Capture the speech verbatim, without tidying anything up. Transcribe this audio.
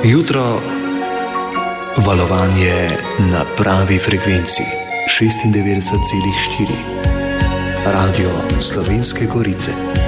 Jutro, valovanje na pravi frekvenci šestindevetdeset celih štiri, Radio Slovenske Gorice.